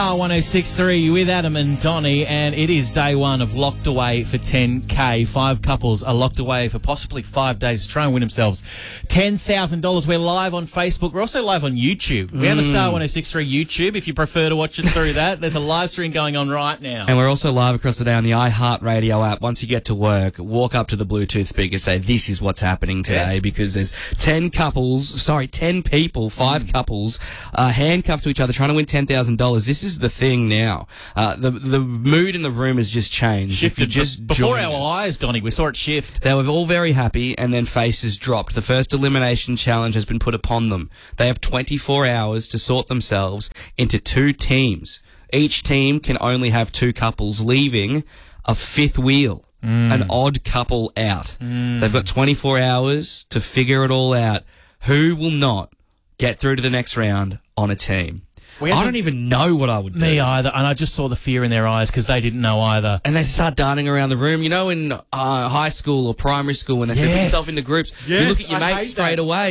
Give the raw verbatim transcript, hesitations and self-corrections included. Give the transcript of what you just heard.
one oh six point three with Adam and Donnie, and it is day one of Locked Away for ten K. Five couples are locked away for possibly five days to try and win themselves ten thousand dollars. We're live on Facebook. We're also live on YouTube. We have a Star one oh six point three YouTube if you prefer to watch us through that. There's a live stream going on right now. And we're also live across the day on the iHeartRadio app. Once you get to work, walk up to the Bluetooth speaker, say, this is what's happening today, yeah. because there's ten couples, sorry, ten people, five mm. couples, uh, handcuffed to each other trying to win ten thousand dollars. This is the thing now. Uh, the the mood in the room has just changed. Shifted. Just Before our us. eyes, Donnie, we saw it shift. They were all very happy, and then faces dropped. The first elimination challenge has been put upon them. They have twenty-four hours to sort themselves into two teams. Each team can only have two couples, leaving a fifth wheel, mm. an odd couple out. Mm. They've got twenty-four hours to figure it all out. Who will not get through to the next round on a team? I don't even know what I would do. Me either, and I just saw the fear in their eyes because they didn't know either. And they start darting around the room. You know, in uh, high school or primary school when they yes. set yourself into groups, yes, you look at your mates straight that. away.